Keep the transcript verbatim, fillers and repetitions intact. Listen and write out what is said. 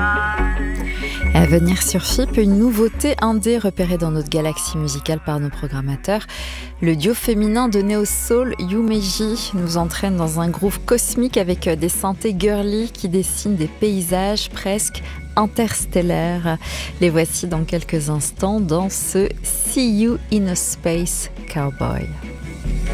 À venir sur F I P, une nouveauté indé repérée dans notre galaxie musicale par nos programmateurs. Le duo féminin de Neo Soul, Yumeji, nous entraîne dans un groove cosmique avec des synthés girly qui dessinent des paysages presque interstellaires. Les voici dans quelques instants dans ce See You in a Space Cowboy.